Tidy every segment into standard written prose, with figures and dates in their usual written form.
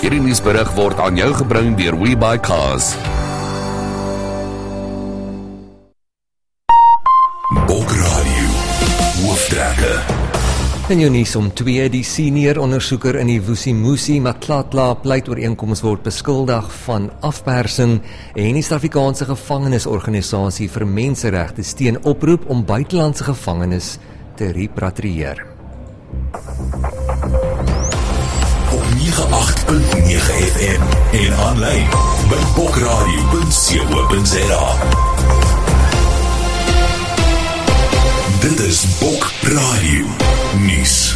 Hierdie nuusberig word aan jou gebring deur WeBuyCars. Bokradio, Hoofdrekke. In jou nuus om 2, die senior ondersoeker in die Vusimusi Matlatla pleitooreenkoms word beskuldig van afpersing en die Suid-Afrikaanse gevangenisorganisasie vir menseregte steun oproep om buitelandse gevangenes te repatrieer. Op 98.9 FM en aanlyn by bokradio.co.za. Dit is Bokradio nuus.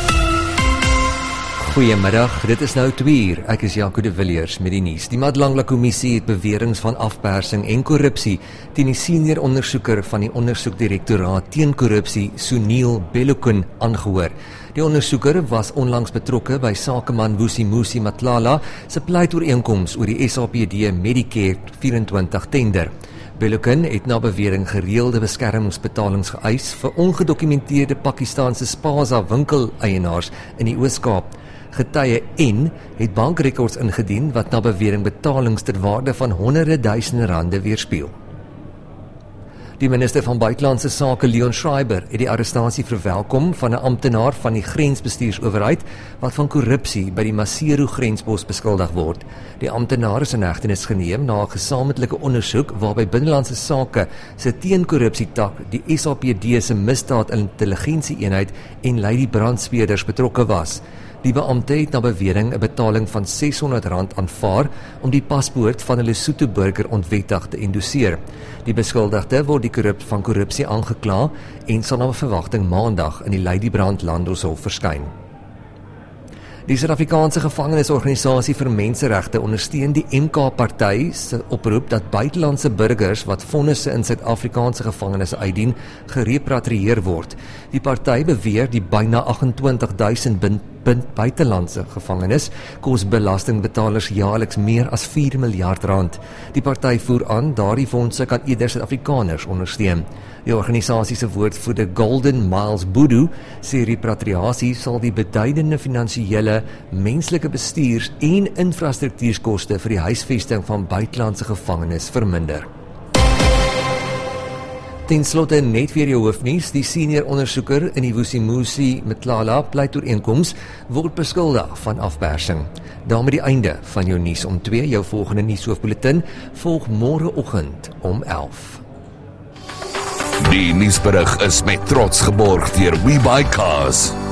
Goeiemiddag, dit is nou 2:00. Ek is Jaco de Villiers met die nuus. Die Madlangla Kommissie het beweringe van afpersing en korrupsie teen die senior ondersoeker van die ondersoekdirektoraat teen korrupsie, Sunil Bellukun, aangehoor. Die ondersoeker was onlangs betrokke by sakeman Vusimusi Matlala se pleitooreenkoms oor die SAPD Medicare 24 tender. Bellukun het na bewering gereelde beskermingsbetalings geëis vir ongedokumenteerde Pakistaanse Spaza winkeleienaars in die Oos-Kaap. Getuie en het bankrekords ingedien wat na bewering betalings ter waarde van honderde duisende rande weerspieël. Die minister van Buitelandse Sake, Leon Schreiber, het die arrestasie verwelkom van 'n amptenaar van die grensbestuursowerheid wat van korrupsie by die Maseru grenspos beskuldig word. Die amptenaar is in hegtenis geneem na 'n gesamentlike ondersoek waarby Binnelandse Sake se teenkorrupsietak, die SAPD se misdaadintelligensieeenheid en Lady brandspeerders betrokke was. Die beampte het na bewering 'n betaling van R600 aanvaar om die paspoort van 'n Lesotho-burger onwettig te endoseer. Die beskuldigde word van korrupsie aangekla en sal na verwagting maandag in die Ladybrand Landroshof verskyn. Die Suid-Afrikaanse gevangenisorganisasie vir menseregte ondersteun die MK-party se oproep dat buitelandse burgers wat vonnisse in Suid-Afrikaanse gevangenisse uitdien, gerepatrieer word. Die party beweer die byna 28,000 buitelandse gevangenes kos belastingbetalers jaarliks meer as R4 miljard. Die party voer aan daardie fondse kan eerder Suid-Afrikaners ondersteun. Die organisasie se woordvoerder Golden Miles Boodoo sê repatriasie sal die beduidende finansiële, menslike bestuurs- en infrastruktuurskoste vir die huisvesting van buitelandse gevangenes verminder. Ten slotte net weer jou hoofnuus, die senior ondersoeker in die Vusimusi Matlala pleitooreenkoms word beskuldig van afpersing. Daarmee die einde van jou nuus om 2, jou volgende nuushoofbulletin volg môreoggend om 11. Die nuusberig is met trots geborg deur WeBuyCars.